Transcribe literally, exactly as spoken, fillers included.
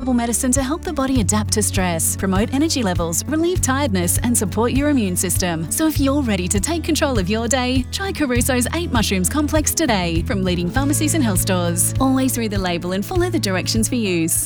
herbal medicine to help the body adapt to stress, promote energy levels, relieve tiredness, and support your immune system. So if you're ready to take control of your day, try Caruso's eight Mushrooms Complex today from leading pharmacies and health stores. Always read the label and follow the directions for use.